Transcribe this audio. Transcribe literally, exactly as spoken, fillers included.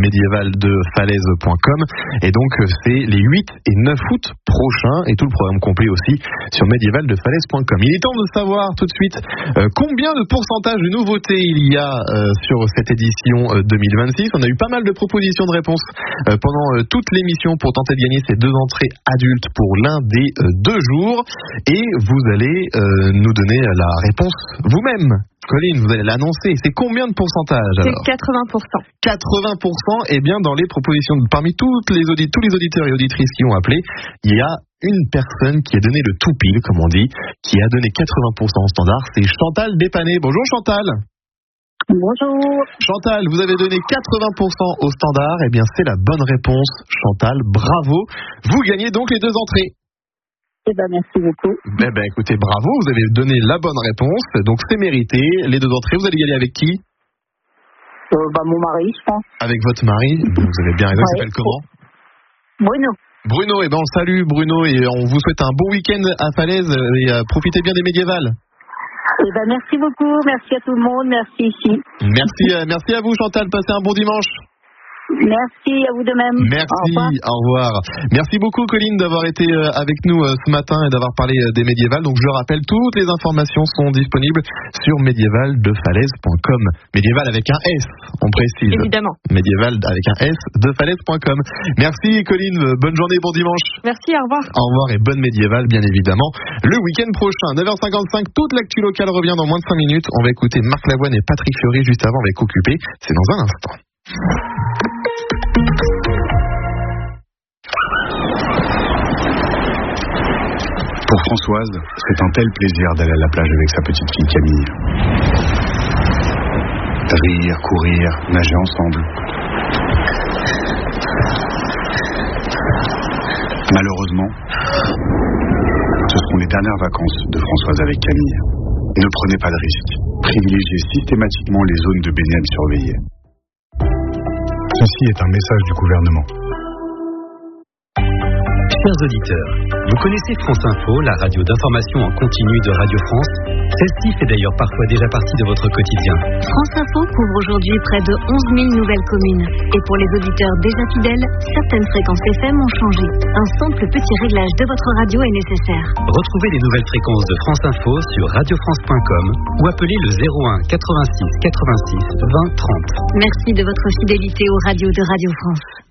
médiéval de falaise point com. Et donc, c'est les huit et neuf août prochains et tout le programme complet aussi sur médiéval de falaise point com. Il est temps de savoir tout de suite euh, combien de pourcentage de nouveautés il y a euh, sur cette édition euh, deux mille vingt-six. On a eu pas mal de propositions de réponses euh, pendant euh, toute l'émission pour tenter de gagner ces deux entrées adultes pour l'un des euh, deux jours. Et vous allez euh, nous donner la réponse vous-même. Colline, vous allez l'annoncer. C'est combien de pourcentage alors ? C'est quatre-vingts pour cent. quatre-vingts pour cent. Et bien dans les propositions, parmi toutes les audit- tous les auditeurs et auditrices qui ont appelé, il y a une personne qui a donné le tout pile, comme on dit, qui a donné quatre-vingts pour cent au standard. C'est Chantal Dépané. Bonjour Chantal. Bonjour. Chantal, vous avez donné quatre-vingts pour cent au standard. Eh bien, c'est la bonne réponse. Chantal, bravo. Vous gagnez donc les deux entrées. Eh ben, merci beaucoup. Eh ben, écoutez, bravo. Vous avez donné la bonne réponse. Donc, c'est mérité. Les deux entrées, vous allez y aller avec qui ? Euh, bah, mon mari, je pense. Avec votre mari. Vous avez bien raison. Il Ouais. s'appelle comment ? Bruno. Bruno. Eh ben, on le salue, Bruno. Et on vous souhaite un bon week-end à Falaise. Et euh, profitez bien des médiévales. Eh ben, merci beaucoup. Merci à tout le monde. Merci ici. Merci, euh, merci à vous, Chantal. Passez un bon dimanche. Merci à vous de même. Merci, Au revoir. au revoir. Merci beaucoup Colline d'avoir été avec nous ce matin et d'avoir parlé des médiévals. Donc je le rappelle, toutes les informations sont disponibles sur médiéval de falaise point com. Médiéval avec un S, on précise. Évidemment. Médiéval avec un S de falaise point com. Merci Colline, bonne journée, bon dimanche. Merci, au revoir. Au revoir et bonne médiévale bien évidemment. Le week-end prochain, neuf heures cinquante-cinq, toute l'actu locale revient dans moins de cinq minutes. On va écouter Marc Lavoine et Patrick Fiori juste avant avec Occupé. C'est dans un instant. Pour Françoise, c'est un tel plaisir d'aller à la plage avec sa petite fille Camille. Rire, courir, nager ensemble. Malheureusement, ce seront les dernières vacances de Françoise avec Camille. Ne prenez pas de risques. Privilégiez systématiquement les zones de baignade surveillées. Ceci est un message du gouvernement. Chers auditeurs, vous connaissez France Info, la radio d'information en continu de Radio France. Celle-ci fait d'ailleurs parfois déjà partie de votre quotidien. France Info couvre aujourd'hui près de onze mille nouvelles communes. Et pour les auditeurs déjà fidèles, certaines fréquences F M ont changé. Un simple petit réglage de votre radio est nécessaire. Retrouvez les nouvelles fréquences de France Info sur radio france point com ou appelez le zéro un quatre-vingt-six quatre-vingt-six vingt trente. Merci de votre fidélité aux radios de Radio France.